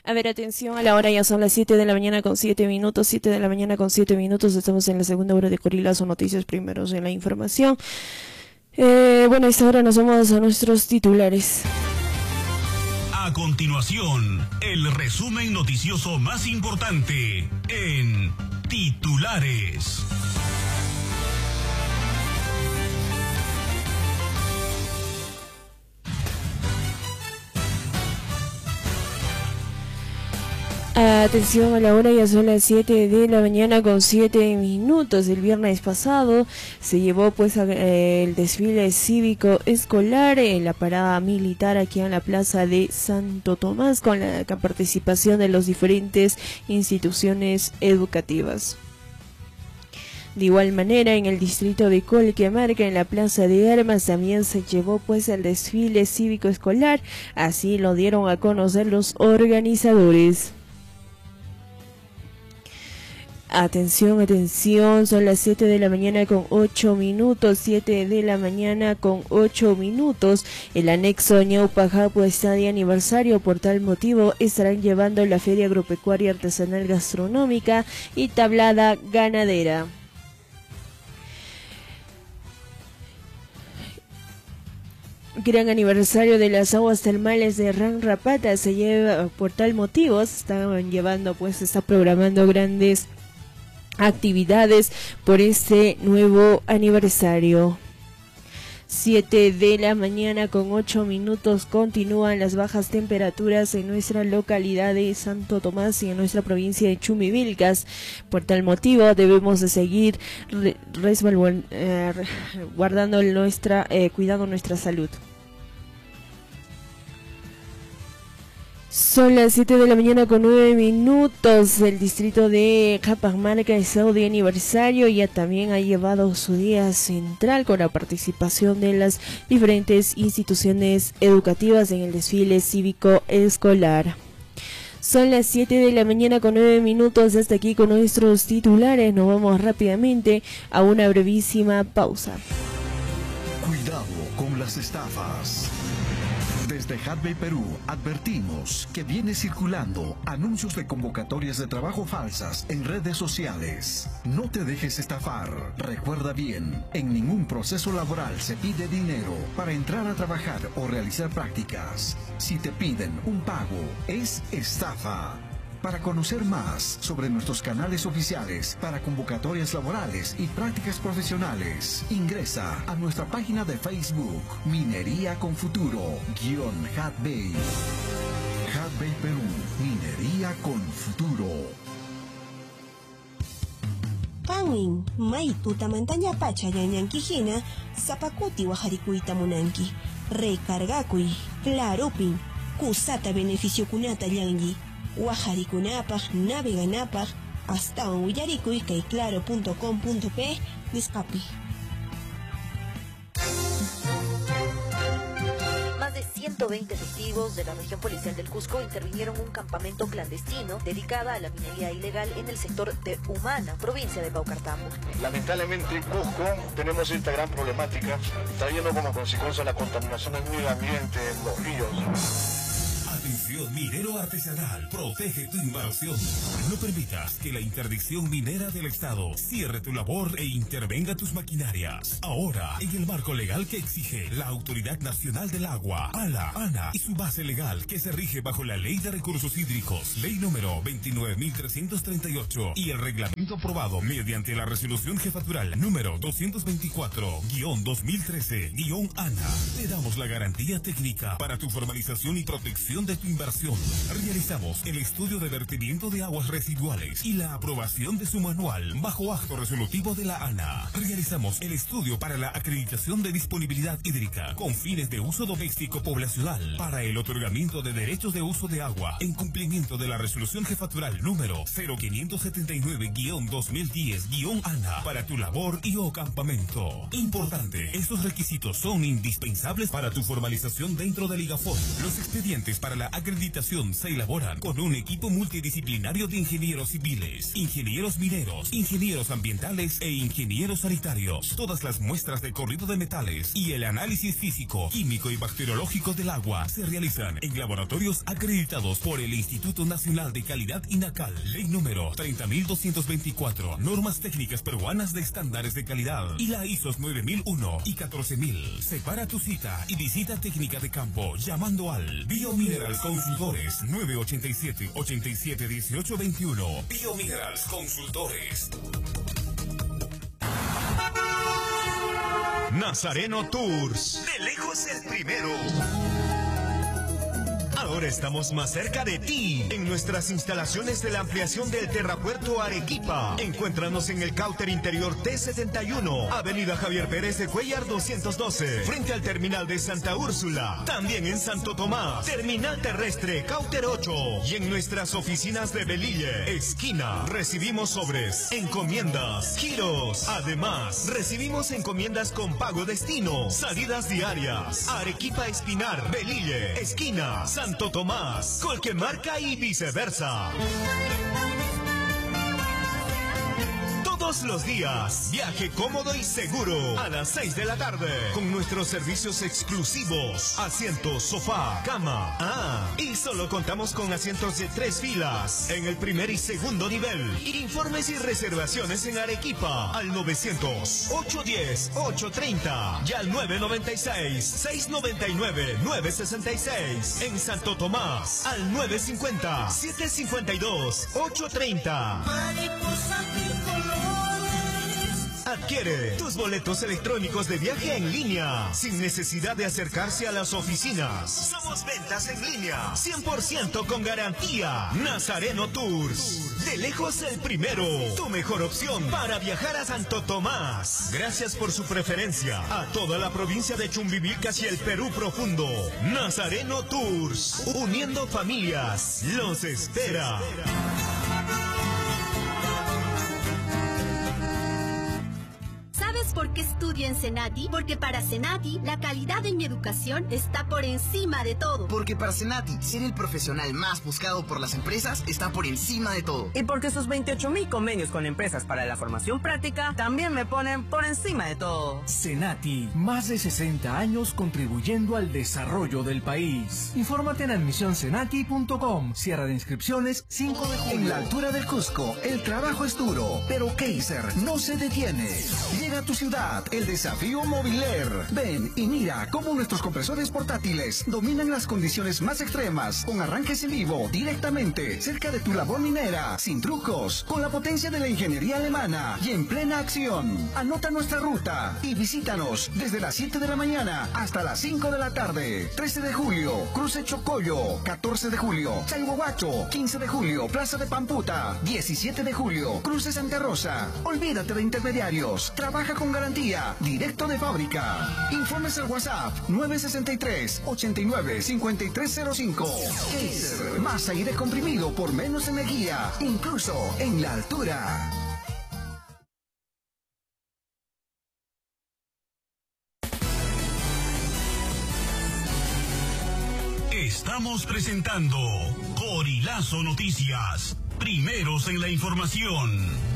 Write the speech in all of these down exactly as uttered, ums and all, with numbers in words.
A ver, atención, a la hora ya son las siete de la mañana con siete minutos, siete de la mañana con siete minutos, estamos en la segunda hora de Corilazo Noticias, primeros en la información. Eh, bueno, a esta hora nos vamos a nuestros titulares. A continuación, el resumen noticioso más importante en titulares. Atención, a la hora ya son las siete de la mañana con siete minutos. El viernes pasado se llevó pues a, eh, el desfile cívico escolar en la parada militar aquí en la plaza de Santo Tomás con la participación de las diferentes instituciones educativas. De igual manera, en el distrito de Colquemarca, en la Plaza de Armas, también se llevó pues el desfile cívico escolar. Así lo dieron a conocer los organizadores. Atención, atención, son las siete de la mañana con ocho minutos, siete de la mañana con ocho minutos. El anexo Ñaupajapu está de aniversario, por tal motivo estarán llevando la Feria Agropecuaria Artesanal Gastronómica y Tablada Ganadera. Gran aniversario de las aguas termales de Ranrapata se lleva, por tal motivo, se están llevando, pues se está programando grandes actividades por este nuevo aniversario. siete de la mañana con ocho minutos. Continúan las bajas temperaturas en nuestra localidad de Santo Tomás y en nuestra provincia de Chumivilcas. Por tal motivo debemos de seguir re, resbalvo, eh, guardando nuestra, eh, cuidando nuestra salud. Son las siete de la mañana con nueve minutos. El distrito de Capamarca está de aniversario y ya también ha llevado su día central con la participación de las diferentes instituciones educativas en el desfile cívico escolar. Son las siete de la mañana con nueve minutos. Hasta aquí con nuestros titulares. Nos vamos rápidamente a una brevísima pausa. Cuidado con las estafas. Desde Hatbay Perú advertimos que viene circulando anuncios de convocatorias de trabajo falsas en redes sociales. No te dejes estafar. Recuerda bien, en ningún proceso laboral se pide dinero para entrar a trabajar o realizar prácticas. Si te piden un pago, es estafa. Para conocer más sobre nuestros canales oficiales para convocatorias laborales y prácticas profesionales, ingresa a nuestra página de Facebook, Minería con Futuro, guión Hatbay. Hatbay Perú, Minería con Futuro. Kawin, may tutamantanya pacha yanyankijina, zapakuti wajarikuita munanki, recargakuy, clarupin, kusata beneficio kunata yangi. Wajarikunapaj, naveganapaj, hasta un willarikuy kay claro punto com punto pe, niscapi. Más de ciento veinte testigos de la región policial del Cusco intervinieron en un campamento clandestino dedicado a la minería ilegal en el sector de Humana, provincia de Paucartambo. Lamentablemente, Cusco, tenemos esta gran problemática, está viendo como consecuencia la contaminación del medio ambiente en los ríos. Atención minero artesanal, protege tu inversión. No permitas que la interdicción minera del Estado cierre tu labor e intervenga tus maquinarias. Ahora, en el marco legal que exige la Autoridad Nacional del Agua, ALA, ANA, y su base legal que se rige bajo la Ley de Recursos Hídricos, Ley número veintinueve mil trescientos treinta y ocho, y el reglamento aprobado mediante la Resolución Jefatural número doscientos veinticuatro guión dos mil trece guión ANA, te damos la garantía técnica para tu formalización y protección de tu inversión. Realizamos el estudio de vertimiento de aguas residuales y la aprobación de su manual bajo acto resolutivo de la ANA. Realizamos el estudio para la acreditación de disponibilidad hídrica con fines de uso doméstico poblacional para el otorgamiento de derechos de uso de agua en cumplimiento de la resolución jefatural número cero quinientos setenta y nueve guión dos mil diez guión ANA para tu labor y o campamento. Importante, estos requisitos son indispensables para tu formalización dentro del IGAFON. Los expedientes para la acreditación se elaboran con un equipo multidisciplinario de ingenieros civiles, ingenieros mineros, ingenieros ambientales e ingenieros sanitarios. Todas las muestras de corrido de metales y el análisis físico, químico y bacteriológico del agua se realizan en laboratorios acreditados por el Instituto Nacional de Calidad INACAL, ley número treinta mil doscientos veinticuatro, normas técnicas peruanas de estándares de calidad y la I S O nueve mil uno y catorce mil. Separa tu cita y visita técnica de campo llamando al Biominerals Consultores nueve ochenta y siete, ochenta y siete, dieciocho veintiuno. Biominerals Consultores. Nazareno Tours, de lejos el primero. Ahora estamos más cerca de ti, en nuestras instalaciones de la ampliación del Terrapuerto Arequipa. Encuéntranos en el Cauter Interior T setenta y uno, Avenida Javier Pérez de Cuellar doscientos doce, frente al terminal de Santa Úrsula. También en Santo Tomás, Terminal Terrestre Cauter ocho. Y en nuestras oficinas de Belille, esquina, recibimos sobres, encomiendas, giros. Además, recibimos encomiendas con pago destino, salidas diarias. Arequipa Espinar, Belille, esquina, Santo Tomás, Colquemarca y viceversa. Todos los días, viaje cómodo y seguro a las seis de la tarde con nuestros servicios exclusivos, asientos, sofá, cama. Ah, y solo contamos con asientos de tres filas en el primer y segundo nivel. Informes y reservaciones en Arequipa al novecientos, ochocientos diez, ochocientos treinta y al nueve noventa y seis, seiscientos noventa y nueve, novecientos sesenta y seis. En Santo Tomás al nueve cincuenta, setecientos cincuenta y dos, ochocientos treinta. Adquiere tus boletos electrónicos de viaje en línea, sin necesidad de acercarse a las oficinas. Somos ventas en línea, cien por ciento con garantía. Nazareno Tours, de lejos el primero, tu mejor opción para viajar a Santo Tomás. Gracias por su preferencia a toda la provincia de Chumbivilcas y el Perú profundo. Nazareno Tours, uniendo familias, los espera. ¿Sabes por qué estudio en Senati? Porque para Senati, la calidad en mi educación está por encima de todo. Porque para Senati, ser el profesional más buscado por las empresas está por encima de todo. Y porque sus veintiocho mil convenios con empresas para la formación práctica también me ponen por encima de todo. Senati, más de sesenta años contribuyendo al desarrollo del país. Infórmate en admisión senati punto com. Cierre de inscripciones cinco de julio. En la altura del Cusco, el trabajo es duro, pero Kaiser no se detiene. Llega a tu ciudad el desafío Mobiler. Ven y mira cómo nuestros compresores portátiles dominan las condiciones más extremas, con arranques en vivo, directamente, cerca de tu labor minera, sin trucos, con la potencia de la ingeniería alemana y en plena acción. Anota nuestra ruta y visítanos desde las siete de la mañana hasta las cinco de la tarde. trece de julio, Cruce Chocollo. catorce de julio, Chaihuahuacho. quince de julio, Plaza de Pamputa. diecisiete de julio, Cruce Santa Rosa. Olvídate de intermediarios. Trabaja con garantía, directo de fábrica. Informes al WhatsApp nueve sesenta y tres, ochenta y nueve, cincuenta y tres cero cinco. Kaiser, más aire comprimido por menos energía, incluso en la altura. Estamos presentando Gorilazo Noticias, primeros en la información.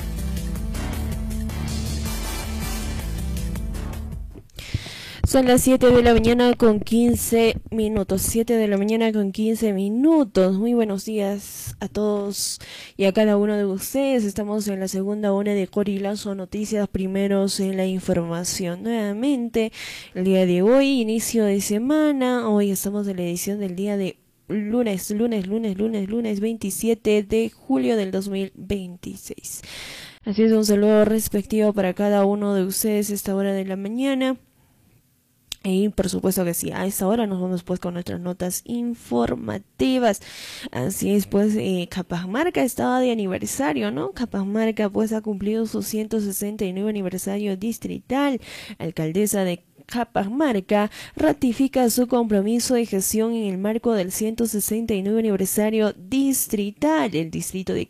Son las siete de la mañana con quince minutos, siete de la mañana con quince minutos. Muy buenos días a todos y a cada uno de ustedes. Estamos en la segunda hora de Gorilazo Noticias, primeros en la información. Nuevamente, el día de hoy, inicio de semana, hoy estamos en la edición del día de lunes, lunes, lunes, lunes, lunes veintisiete de julio del dos mil veintiséis. Así es, un saludo respectivo para cada uno de ustedes a esta hora de la mañana. Y por supuesto que sí, a esta hora nos vamos pues con nuestras notas informativas. Así es, pues eh, Capamarca estaba de aniversario, ¿no? Capamarca pues ha cumplido su ciento sesenta y nueve aniversario distrital. Alcaldesa de Capamarca ratifica su compromiso de gestión en el marco del ciento sesenta y nueve aniversario distrital. El distrito de Capamarca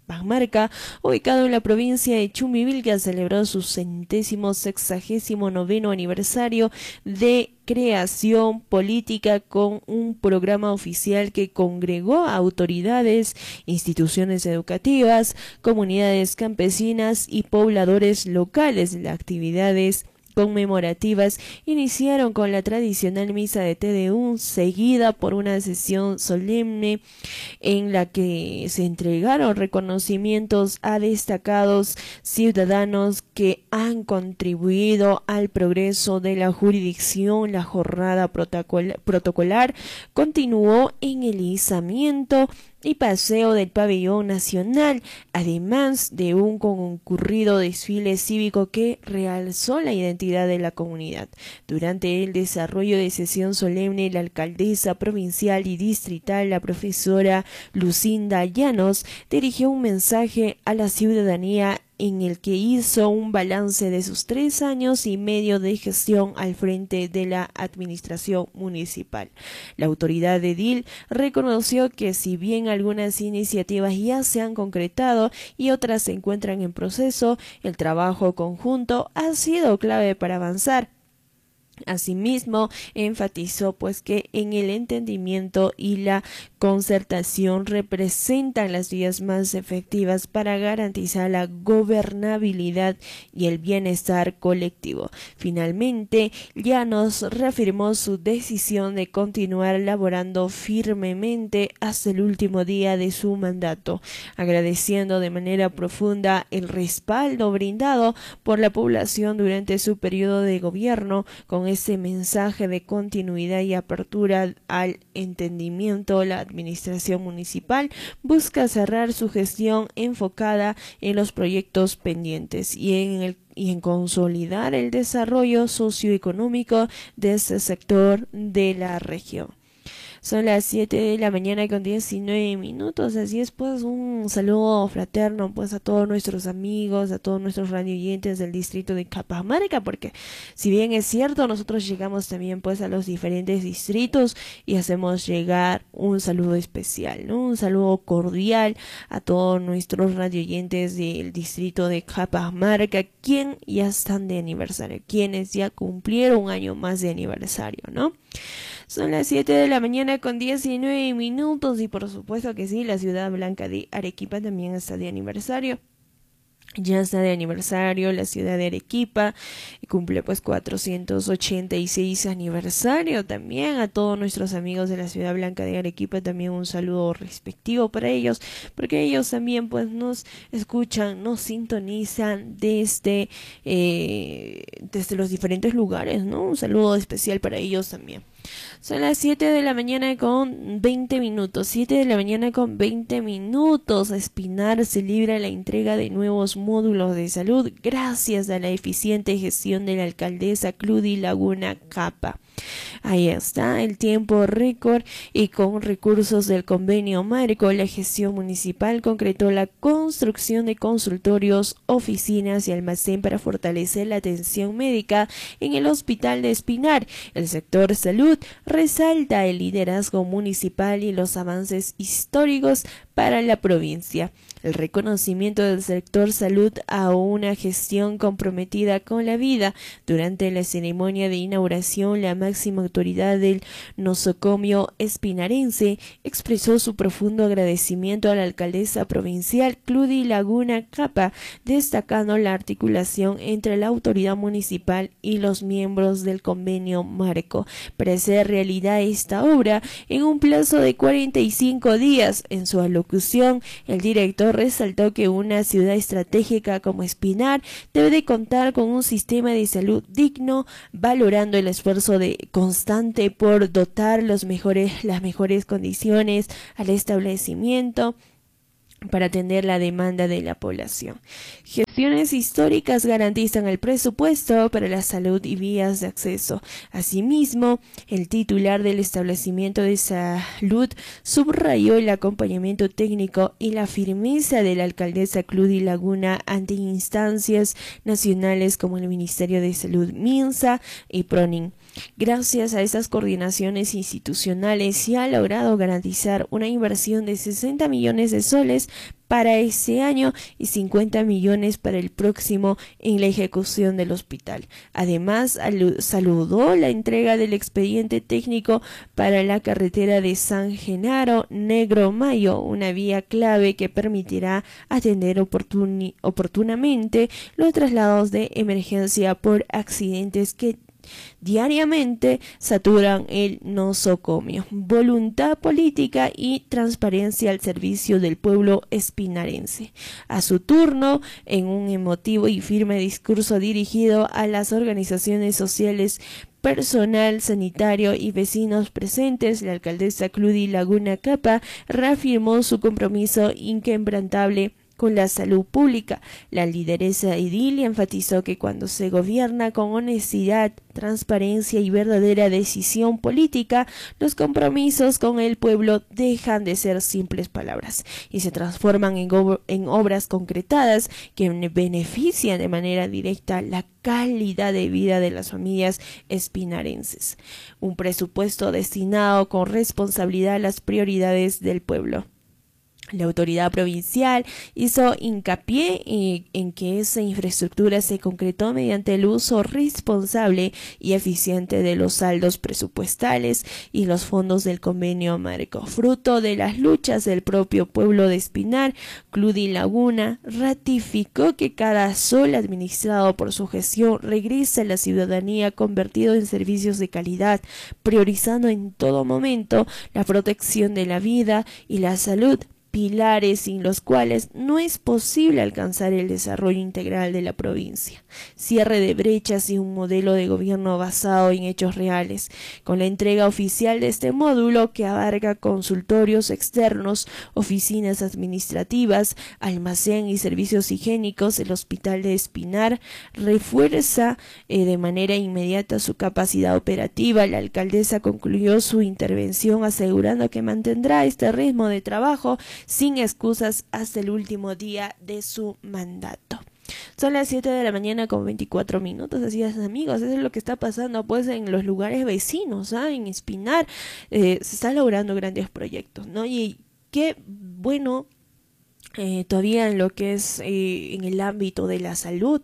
Cajamarca, ubicado en la provincia de Chumivilca, celebró su centésimo sexagésimo noveno aniversario de creación política con un programa oficial que congregó a autoridades, instituciones educativas, comunidades campesinas y pobladores locales. Las actividades conmemorativas iniciaron con la tradicional misa de Te Deum, seguida por una sesión solemne en la que se entregaron reconocimientos a destacados ciudadanos que han contribuido al progreso de la jurisdicción. La jornada protocol- protocolar continuó en el izamiento y paseo del pabellón nacional, además de un concurrido desfile cívico que realzó la identidad de la comunidad. Durante el desarrollo de sesión solemne, la alcaldesa provincial y distrital, la profesora Lucinda Llanos, dirigió un mensaje a la ciudadanía en el que hizo un balance de sus tres años y medio de gestión al frente de la administración municipal. La autoridad edil reconoció que si bien algunas iniciativas ya se han concretado y otras se encuentran en proceso, el trabajo conjunto ha sido clave para avanzar. Asimismo, enfatizó pues que en el entendimiento y la concertación representan las vías más efectivas para garantizar la gobernabilidad y el bienestar colectivo. Finalmente, Llanos reafirmó su decisión de continuar laborando firmemente hasta el último día de su mandato, agradeciendo de manera profunda el respaldo brindado por la población durante su periodo de gobierno. Con ese mensaje de continuidad y apertura al entendimiento, la administración municipal busca cerrar su gestión enfocada en los proyectos pendientes y en el y en consolidar el desarrollo socioeconómico de este sector de la región. Son las siete de la mañana con diecinueve minutos, así es pues un saludo fraterno pues a todos nuestros amigos, a todos nuestros radioyentes del distrito de Cajamarca, porque si bien es cierto, nosotros llegamos también pues a los diferentes distritos y hacemos llegar un saludo especial, ¿no? Un saludo cordial a todos nuestros radioyentes del distrito de Cajamarca, quien ya están de aniversario, quienes ya cumplieron un año más de aniversario, ¿no? Son las siete de la mañana con diecinueve minutos y por supuesto que sí, la ciudad blanca de Arequipa también está de aniversario. Ya está de aniversario la ciudad de Arequipa y cumple pues cuatrocientos ochenta y seis aniversario. También a todos nuestros amigos de la ciudad blanca de Arequipa también un saludo respectivo para ellos, porque ellos también pues nos escuchan, nos sintonizan desde, eh, desde los diferentes lugares, ¿no? Un saludo especial para ellos también. Son las siete de la mañana con veinte minutos. siete de la mañana con veinte minutos. Espinar celebra la entrega de nuevos módulos de salud gracias a la eficiente gestión de la alcaldesa Cludy Laguna Capa. Ahí está, el tiempo récord y con recursos del convenio marco, la gestión municipal concretó la construcción de consultorios, oficinas y almacén para fortalecer la atención médica en el hospital de Espinar. El sector salud resalta el liderazgo municipal y los avances históricos para la provincia. El reconocimiento del sector salud a una gestión comprometida con la vida. Durante la ceremonia de inauguración, la máxima autoridad del nosocomio espinarense expresó su profundo agradecimiento a la alcaldesa provincial Cludy Laguna Capa, destacando la articulación entre la autoridad municipal y los miembros del convenio marco para hacer realidad esta obra en un plazo de cuarenta y cinco días. En su alocución, el director resaltó que una ciudad estratégica como Espinar debe de contar con un sistema de salud digno, valorando el esfuerzo de constante por dotar los mejores, las mejores condiciones al establecimiento para atender la demanda de la población. Gestiones históricas garantizan el presupuesto para la salud y vías de acceso. Asimismo, el titular del establecimiento de salud subrayó el acompañamiento técnico y la firmeza de la alcaldesa Cludy Laguna ante instancias nacionales como el Ministerio de Salud, MINSA y PRONIN. Gracias a estas coordinaciones institucionales se ha logrado garantizar una inversión de sesenta millones de soles para este año y cincuenta millones para el próximo en la ejecución del hospital. Además, saludó la entrega del expediente técnico para la carretera de San Genaro Negro Mayo, una vía clave que permitirá atender oportun oportunamente los traslados de emergencia por accidentes que diariamente saturan el nosocomio. Voluntad política y transparencia al servicio del pueblo espinarense. A su turno, en un emotivo y firme discurso dirigido a las organizaciones sociales, personal sanitario y vecinos presentes, la alcaldesa Cludy Laguna Capa reafirmó su compromiso inquebrantable con la salud pública. La lideresa edil enfatizó que cuando se gobierna con honestidad, transparencia y verdadera decisión política, los compromisos con el pueblo dejan de ser simples palabras y se transforman en, en obras concretadas que benefician de manera directa la calidad de vida de las familias espinarenses. Un presupuesto destinado con responsabilidad a las prioridades del pueblo. La autoridad provincial hizo hincapié en, en que esa infraestructura se concretó mediante el uso responsable y eficiente de los saldos presupuestales y los fondos del convenio marco. Fruto de las luchas del propio pueblo de Espinar, Cludy Laguna ratificó que cada sol administrado por su gestión regresa a la ciudadanía convertido en servicios de calidad, priorizando en todo momento la protección de la vida y la salud, pilares sin los cuales no es posible alcanzar el desarrollo integral de la provincia. Cierre de brechas y un modelo de gobierno basado en hechos reales, con la entrega oficial de este módulo que abarca consultorios externos, oficinas administrativas, almacén y servicios higiénicos. El Hospital de Espinar refuerza eh, de manera inmediata su capacidad operativa. La alcaldesa concluyó su intervención asegurando que mantendrá este ritmo de trabajo sin excusas hasta el último día de su mandato. Son las siete de la mañana con veinticuatro minutos, así es, amigos, eso es lo que está pasando pues en los lugares vecinos, ¿ah? En Espinar eh, se están logrando grandes proyectos, ¿no? Y qué bueno eh, todavía en lo que es eh, en el ámbito de la salud,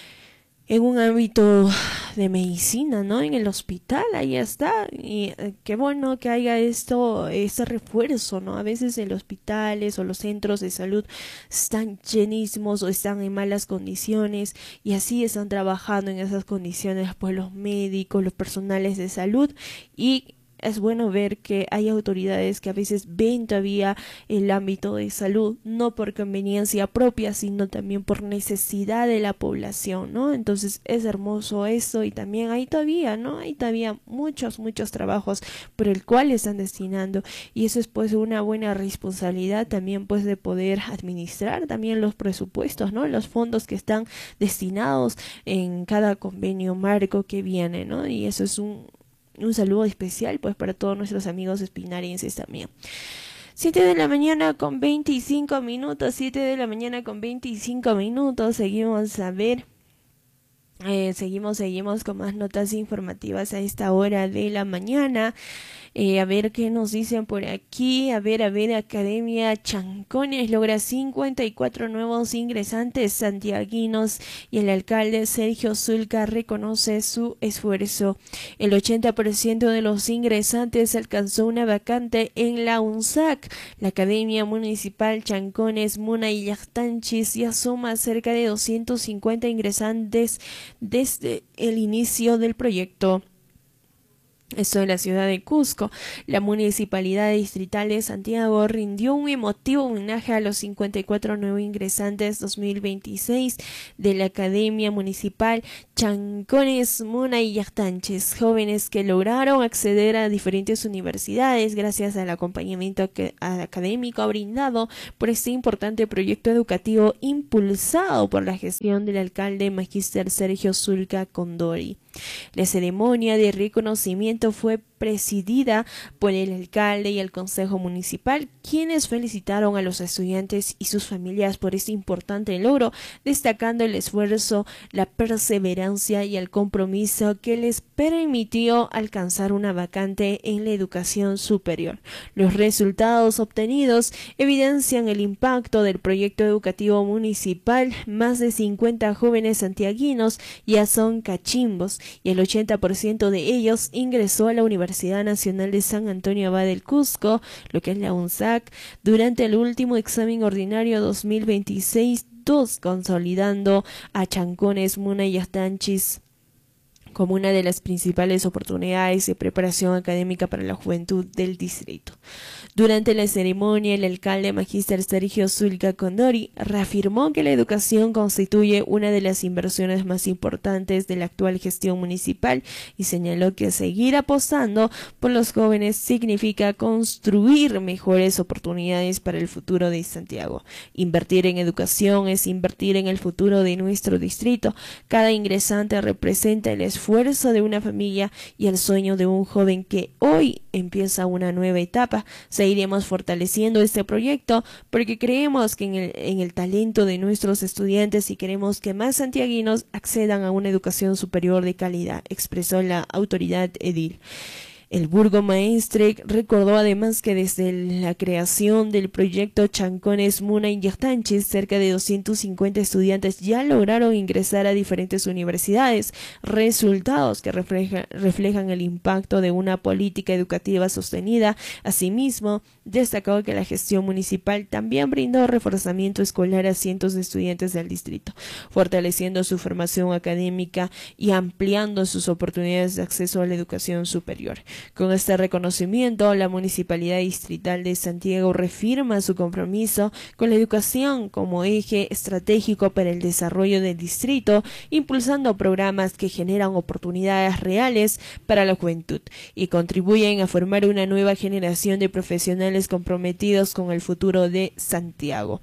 en un ámbito de medicina, ¿no? En el hospital, ahí está, y eh, qué bueno que haya esto, este refuerzo, ¿no? A veces en los hospitales o los centros de salud están llenísimos o están en malas condiciones y así están trabajando en esas condiciones pues los médicos, los personales de salud, y es bueno ver que hay autoridades que a veces ven todavía el ámbito de salud, no por conveniencia propia, sino también por necesidad de la población, ¿no? Entonces es hermoso eso, y también hay todavía, ¿no? Hay todavía muchos, muchos trabajos por el cual están destinando, y eso es pues una buena responsabilidad también pues de poder administrar también los presupuestos, ¿no? Los fondos que están destinados en cada convenio marco que viene, ¿no? Y eso es un Un saludo especial pues para todos nuestros amigos espinarenses también. siete de la mañana con veinticinco minutos, siete de la mañana con veinticinco minutos, seguimos a ver, eh, seguimos, seguimos con más notas informativas a esta hora de la mañana. Eh, a ver qué nos dicen por aquí. A ver, a ver, Academia Chancones logra cincuenta y cuatro nuevos ingresantes santiaguinos y el alcalde Sergio Zulca reconoce su esfuerzo. El ochenta por ciento de los ingresantes alcanzó una vacante en la UNSAC. La Academia Municipal Chancones, Muna y Llactanchis ya suma cerca de doscientos cincuenta ingresantes desde el inicio del proyecto. Esto en la ciudad de Cusco. La Municipalidad Distrital de Santiago rindió un emotivo homenaje a los cincuenta y cuatro nuevos ingresantes dos mil veintiséis de la Academia Municipal Chancones, Muna y Llactanches, jóvenes que lograron acceder a diferentes universidades gracias al acompañamiento que, al académico brindado por este importante proyecto educativo impulsado por la gestión del alcalde Magíster Sergio Zulca Condori. La ceremonia de reconocimiento fue presidida por el alcalde y el consejo municipal, quienes felicitaron a los estudiantes y sus familias por este importante logro, destacando el esfuerzo, la perseverancia y el compromiso que les permitió alcanzar una vacante en la educación superior. Los resultados obtenidos evidencian el impacto del proyecto educativo municipal. Más de cincuenta jóvenes santiaguinos ya son cachimbos y el ochenta por ciento de ellos ingresó a la Universidad Nacional de San Antonio Abad del Cusco, lo que es la UNSAC, durante el último examen ordinario dos mil veintiséis dos, consolidando a Chancones, Muna y Yastanchis como una de las principales oportunidades de preparación académica para la juventud del distrito. Durante la ceremonia, el alcalde magíster Sergio Zulca Condori reafirmó que la educación constituye una de las inversiones más importantes de la actual gestión municipal y señaló que seguir apostando por los jóvenes significa construir mejores oportunidades para el futuro de Santiago. Invertir en educación es invertir en el futuro de nuestro distrito. Cada ingresante representa el esfuerzo de una familia y el sueño de un joven que hoy empieza una nueva etapa. Seguiremos fortaleciendo este proyecto porque creemos que en el, en el talento de nuestros estudiantes y queremos que más santiaguinos accedan a una educación superior de calidad, expresó la autoridad edil. El burgomaestre recordó además que desde la creación del proyecto Chancones, Muna y Yastanchis, cerca de doscientos cincuenta estudiantes ya lograron ingresar a diferentes universidades, resultados que refleja, reflejan el impacto de una política educativa sostenida. Asimismo, destacó que la gestión municipal también brindó reforzamiento escolar a cientos de estudiantes del distrito, fortaleciendo su formación académica y ampliando sus oportunidades de acceso a la educación superior. Con este reconocimiento, la Municipalidad Distrital de Santiago reafirma su compromiso con la educación como eje estratégico para el desarrollo del distrito, impulsando programas que generan oportunidades reales para la juventud y contribuyen a formar una nueva generación de profesionales comprometidos con el futuro de Santiago.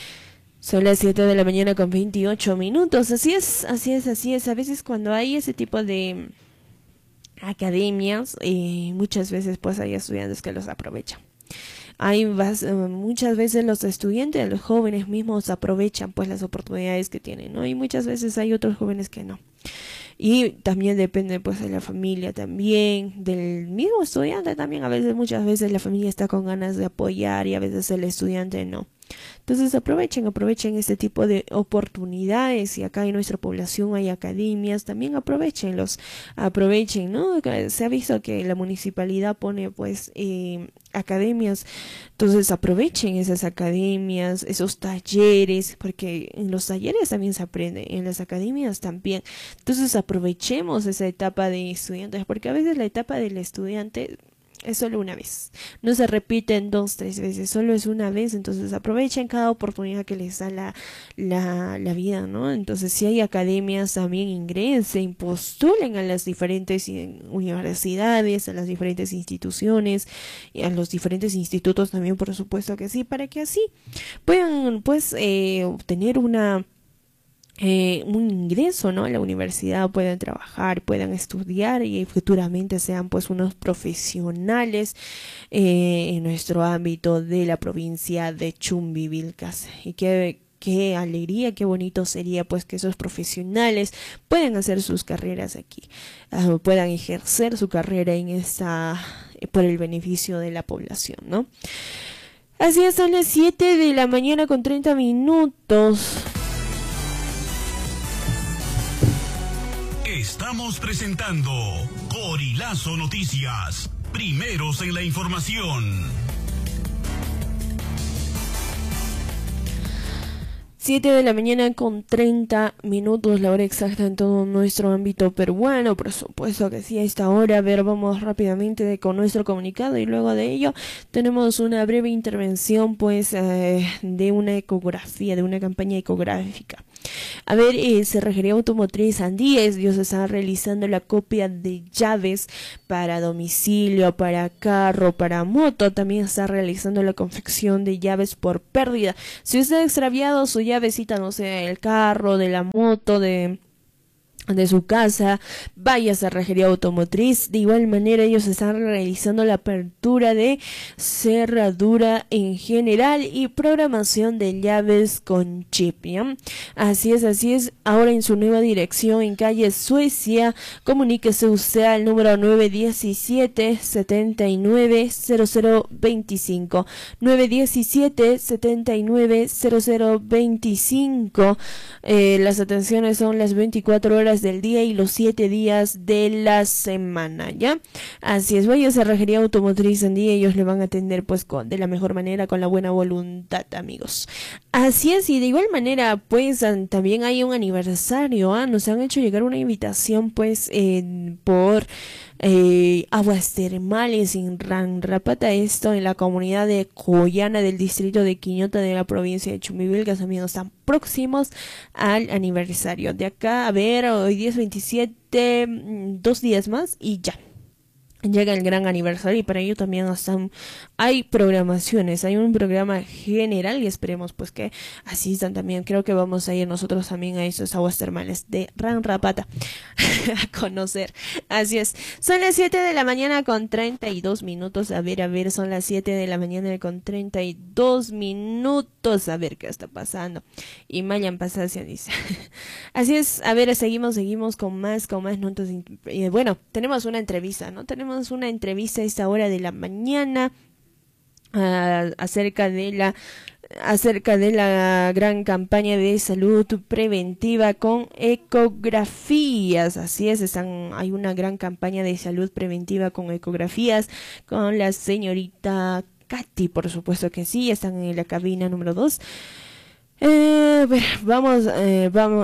Son las siete de la mañana con veintiocho minutos. Así es, así es, así es. A veces cuando hay ese tipo de academias, y muchas veces pues hay estudiantes que los aprovechan. Hay muchas veces los estudiantes, los jóvenes mismos aprovechan pues las oportunidades que tienen, ¿no? Y muchas veces hay otros jóvenes que no. Y también depende pues de la familia también, del mismo estudiante también. A veces, muchas veces la familia está con ganas de apoyar y a veces el estudiante no. Entonces aprovechen, aprovechen este tipo de oportunidades. Y acá en nuestra población hay academias, también aprovechenlos, aprovechen, ¿no? Se ha visto que la municipalidad pone pues eh, academias, entonces aprovechen esas academias, esos talleres, porque en los talleres también se aprende, en las academias también. Entonces aprovechemos esa etapa de estudiantes, porque a veces la etapa del estudiante es solo una vez, no se repiten dos, tres veces, solo es una vez. Entonces aprovechen cada oportunidad que les da la, la, la vida, ¿no? Entonces si hay academias, también ingresen, postulen a las diferentes universidades, a las diferentes instituciones, y a los diferentes institutos también, por supuesto que sí, para que así puedan pues eh, obtener una Eh, un ingreso, ¿no? A la universidad, puedan trabajar, puedan estudiar y futuramente sean pues unos profesionales eh, en nuestro ámbito de la provincia de Chumbivilcas. Y qué, qué alegría, qué bonito sería pues que esos profesionales puedan hacer sus carreras aquí, uh, puedan ejercer su carrera en esta, eh, por el beneficio de la población, ¿no? Así es, son las siete de la mañana con treinta minutos. Estamos presentando Gorilazo Noticias, primeros en la información. siete de la mañana con treinta minutos, la hora exacta en todo nuestro ámbito peruano, por supuesto que sí, a esta hora. A ver, vamos rápidamente con nuestro comunicado y luego de ello tenemos una breve intervención pues eh, de una ecografía, de una campaña ecográfica. A ver, eh, Cerrajería Automotriz Andíes, Dios está realizando la copia de llaves para domicilio, para carro, para moto. También está realizando la confección de llaves por pérdida. Si usted ha extraviado su llavecita, no sé, del carro, de la moto, de de su casa, vaya a Cerrajería Automotriz. De igual manera ellos están realizando la apertura de cerradura en general y programación de llaves con chip, ¿ya? Así es, así es. Ahora en su nueva dirección en calle Suecia, comuníquese usted al número nueve diecisiete, setenta y nueve, cero cero veinticinco, nueve diecisiete, setenta y nueve, cero cero veinticinco. Eh, las atenciones son las veinticuatro horas del día y los siete días de la semana, ¿ya? Así es, vaya a Cerrajería Automotriz en día, ellos le van a atender pues con, de la mejor manera, con la buena voluntad, amigos. Así es, y de igual manera pues también hay un aniversario, ¿ah? Nos han hecho llegar una invitación pues eh, por eh, aguas termales en Ranrapata, esto en la comunidad de Coyana del distrito de Quiñota de la provincia de Chumivilcas. Amigos, están próximos al aniversario. De acá, a ver, hoy día es veintisiete, dos días más y ya llega el gran aniversario, y para ello también están, hay programaciones, hay un programa general y esperemos pues que asistan también. Creo que vamos a ir nosotros también a esos aguas termales de Ranrapata a conocer. Así es, son las siete de la mañana con treinta y dos minutos, a ver, a ver, son las siete de la mañana con treinta y dos minutos, a ver qué está pasando. Y Mayan Pasacia dice, así es, a ver, seguimos, seguimos con más, con más notas. Eh, bueno, tenemos una entrevista, ¿no? Tenemos una entrevista a esta hora de la mañana uh, acerca de la acerca de la gran campaña de salud preventiva con ecografías. Así es, están, hay una gran campaña de salud preventiva con ecografías con la señorita Katy, por supuesto que sí, están en la cabina número dos. Eh, bueno, vamos, eh, vamos.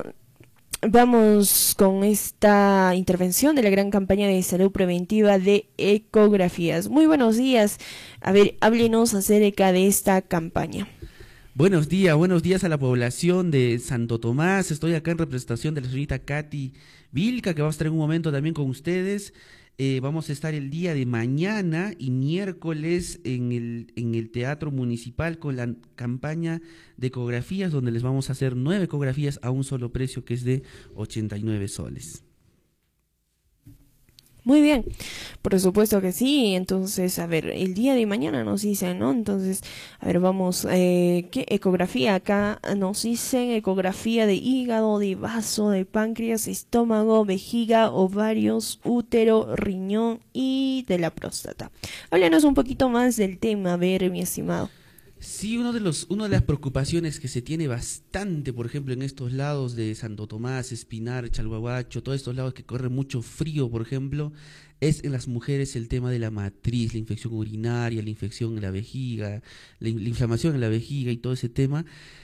Vamos con esta intervención de la gran campaña de salud preventiva de ecografías. Muy buenos días. A ver, háblenos acerca de esta campaña. Buenos días, buenos días a la población de Santo Tomás. Estoy acá en representación de la señorita Katy Vilca, que va a estar en un momento también con ustedes. Eh, vamos a estar el día de mañana y miércoles en el, en el Teatro Municipal con la campaña de ecografías, donde les vamos a hacer nueve ecografías a un solo precio, que es de ochenta y nueve soles. Muy bien, por supuesto que sí. Entonces, a ver, el día de mañana nos dicen, ¿no? Entonces, a ver, vamos, eh, ¿qué ecografía? Acá nos dicen ecografía de hígado, de vaso, de páncreas, estómago, vejiga, ovarios, útero, riñón y de la próstata. Háblanos un poquito más del tema, a ver, mi estimado. Sí, uno de los, una de las preocupaciones que se tiene bastante, por ejemplo, en estos lados de Santo Tomás, Espinar, Chalhuahuacho, todos estos lados que corre mucho frío, por ejemplo, es en las mujeres el tema de la matriz, la infección urinaria, la infección en la vejiga, la, la inflamación en la vejiga y todo ese tema.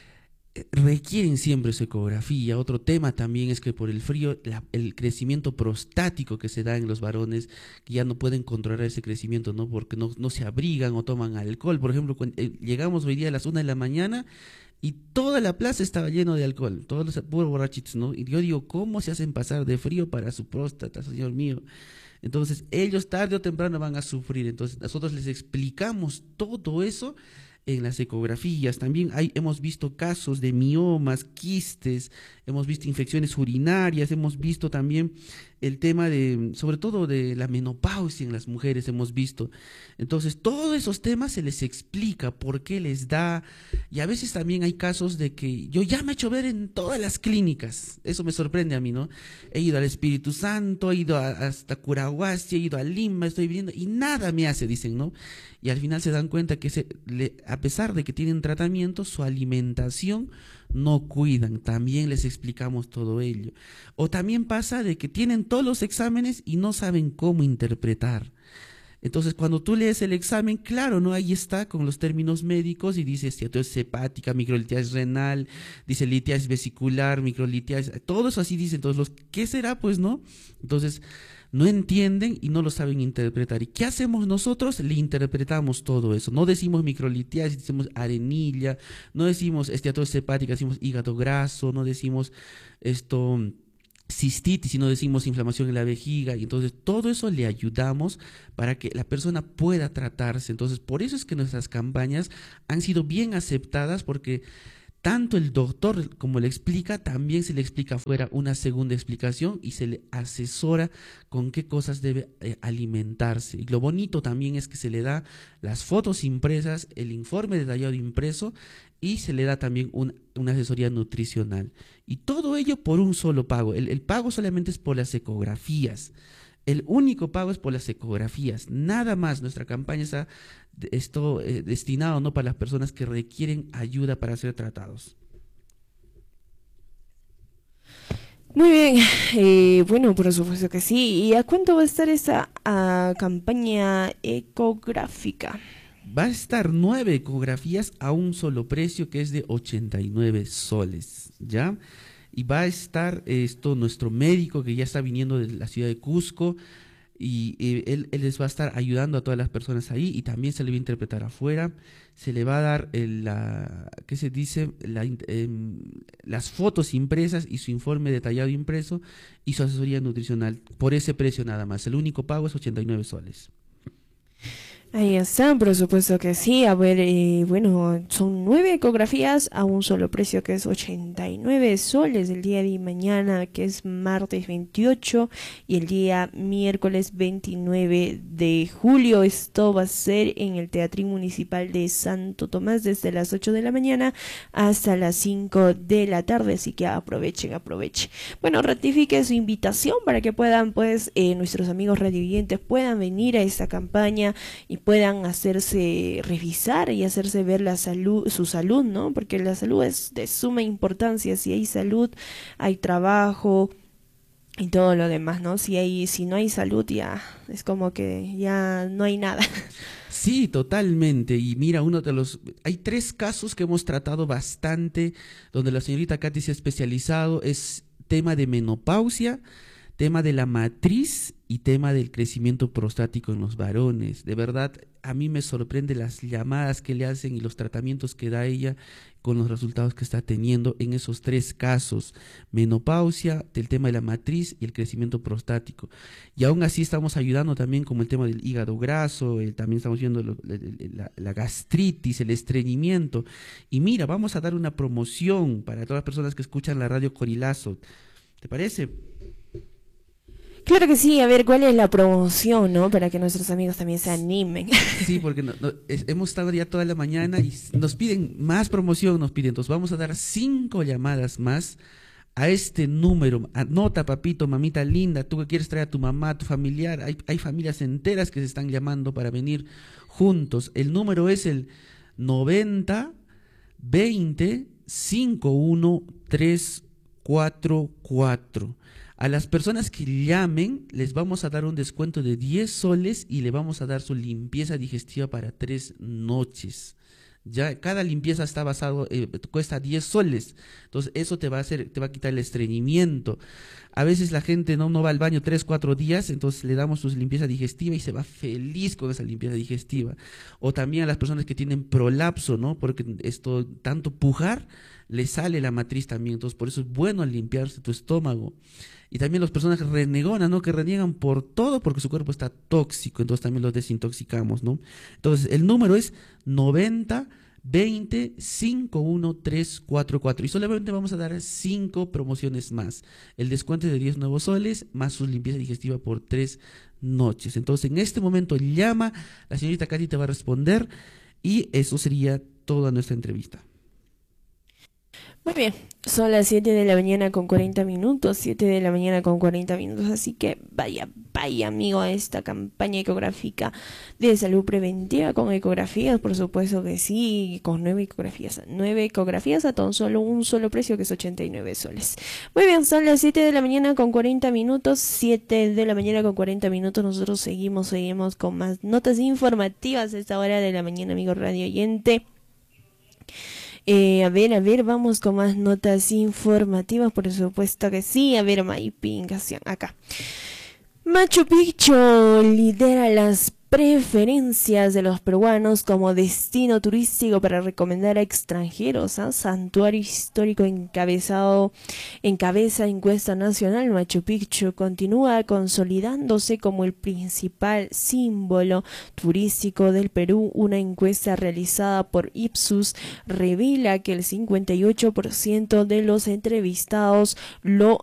Requieren siempre su ecografía. Otro tema también es que por el frío, la, el crecimiento prostático que se da en los varones, que ya no pueden controlar ese crecimiento, ¿no? Porque no, no se abrigan o toman alcohol. Por ejemplo, cuando, eh, llegamos hoy día a las una de la mañana y toda la plaza estaba lleno de alcohol, todos los puros borrachitos, ¿no? Y yo digo, ¿cómo se hacen pasar de frío para su próstata, señor mío? Entonces, ellos tarde o temprano van a sufrir. Entonces, nosotros les explicamos todo eso en las ecografías. También hay, hemos visto casos de miomas, quistes, hemos visto infecciones urinarias, hemos visto también el tema de, sobre todo de la menopausia en las mujeres, hemos visto. Entonces, todos esos temas se les explica por qué les da, y a veces también hay casos de que yo ya me he hecho ver en todas las clínicas, eso me sorprende a mí, ¿no? He ido al Espíritu Santo, he ido a, hasta Curahuasi, he ido a Lima, estoy viviendo, y nada me hace, dicen, ¿no? Y al final se dan cuenta que se, le, a pesar de que tienen tratamiento, su alimentación no cuidan. También les explicamos todo ello. O también pasa de que tienen todos los exámenes y no saben cómo interpretar. Entonces, cuando tú lees el examen, claro, ¿no? Ahí está con los términos médicos y dice esteatosis hepática, microlitiasis renal, dice litiasis vesicular, microlitiasis, todo eso así dice. Entonces, los, ¿qué será? Pues, ¿no? Entonces, no entienden y no lo saben interpretar. ¿Y qué hacemos nosotros? Le interpretamos todo eso. No decimos microlitiasis, decimos arenilla, no decimos esteatosis hepática, decimos hígado graso, no decimos esto cistitis, sino decimos inflamación en la vejiga. Y entonces todo eso le ayudamos para que la persona pueda tratarse. Entonces, por eso es que nuestras campañas han sido bien aceptadas, porque tanto el doctor como le explica, también se le explica afuera una segunda explicación y se le asesora con qué cosas debe eh, alimentarse. Y lo bonito también es que se le da las fotos impresas, el informe detallado impreso y se le da también un, una asesoría nutricional. Y todo ello por un solo pago. El, el pago solamente es por las ecografías. El único pago es por las ecografías, nada más. Nuestra campaña está esto, eh, destinado, ¿no?, para las personas que requieren ayuda para ser tratados. Muy bien, eh, bueno, por supuesto que sí. ¿Y a cuánto va a estar esa a, campaña ecográfica? Va a estar nueve ecografías a un solo precio, que es de ochenta y nueve soles, ¿ya? Y va a estar esto nuestro médico que ya está viniendo de la ciudad de Cusco y, y él, él les va a estar ayudando a todas las personas ahí y también se le va a interpretar afuera. Se le va a dar el, la, ¿qué se dice? La, eh, las fotos impresas y su informe detallado impreso y su asesoría nutricional por ese precio nada más. El único pago es ochenta y nueve soles. Ahí está, por supuesto que sí. A ver, eh, bueno, son nueve ecografías a un solo precio, que es ochenta y nueve soles el día de mañana, que es martes veintiocho, y el día miércoles veintinueve de julio. Esto va a ser en el Teatrín Municipal de Santo Tomás desde las ocho de la mañana hasta las cinco de la tarde, así que aprovechen, aprovechen. Bueno, ratifique su invitación para que puedan, pues, eh, nuestros amigos radiovidentes puedan venir a esta campaña y puedan hacerse revisar y hacerse ver la salud, su salud, ¿no? Porque la salud es de suma importancia. Si hay salud, hay trabajo y todo lo demás, ¿no? Si hay, si no hay salud, ya es como que ya no hay nada. Sí, totalmente. Y mira, uno de los, hay tres casos que hemos tratado bastante, donde la señorita Katy se ha especializado, es tema de menopausia, tema de la matriz y tema del crecimiento prostático en los varones. De verdad, a mí me sorprende las llamadas que le hacen y los tratamientos que da ella con los resultados que está teniendo en esos tres casos: menopausia, del tema de la matriz y el crecimiento prostático. Y aún así estamos ayudando también como el tema del hígado graso, el, también estamos viendo lo, la, la gastritis, el estreñimiento. Y mira, vamos a dar una promoción para todas las personas que escuchan la radio Corilazo. ¿Te parece? Claro que sí. A ver, ¿cuál es la promoción, no? Para que nuestros amigos también se animen. Sí, porque no, no, es, hemos estado ya toda la mañana y nos piden más promoción, nos piden. Entonces vamos a dar cinco llamadas más a este número. Anota, papito, mamita linda, tú que quieres traer a tu mamá, a tu familiar. Hay, hay familias enteras que se están llamando para venir juntos. El número es el noventa veinte cincuenta y uno trescientos cuarenta y cuatro. A las personas que llamen les vamos a dar un descuento de diez soles y le vamos a dar su limpieza digestiva para tres noches. Ya cada limpieza está basado, eh, cuesta diez soles. Entonces eso te va a hacer, te va a quitar el estreñimiento. A veces la gente no, no va al baño tres, cuatro días, entonces le damos su limpieza digestiva y se va feliz con esa limpieza digestiva. O también a las personas que tienen prolapso, ¿no? Porque esto, tanto pujar, le sale la matriz también. Entonces por eso es bueno limpiarse tu estómago. Y también las personas que renegonan, ¿no? Que reniegan por todo porque su cuerpo está tóxico, entonces también los desintoxicamos, ¿no? Entonces el número es noventa veinte cincuenta y uno trescientos cuarenta y cuatro y solamente vamos a dar cinco promociones más. El descuento de diez nuevos soles más su limpieza digestiva por tres noches. Entonces en este momento llama, la señorita Katy te va a responder y eso sería toda nuestra entrevista. Muy bien, son las siete de la mañana con cuarenta minutos, siete de la mañana con cuarenta minutos, así que vaya, vaya amigo a esta campaña ecográfica de salud preventiva con ecografías, por supuesto que sí, con nueve ecografías, nueve ecografías a tan solo un solo precio que es ochenta y nueve soles. Muy bien, son las siete de la mañana con cuarenta minutos, siete de la mañana con cuarenta minutos, nosotros seguimos, seguimos con más notas informativas a esta hora de la mañana, amigo radio oyente. Eh, a ver, a ver, vamos con más notas informativas, por supuesto que sí. A ver, Maiping, acá. Machu Picchu lidera las preferencias de los peruanos como destino turístico para recomendar a extranjeros. ¿eh? Santuario histórico encabezado encabeza encuesta nacional. Machu Picchu continúa consolidándose como el principal símbolo turístico del Perú. Una encuesta realizada por Ipsos revela que el cincuenta y ocho por ciento de los entrevistados lo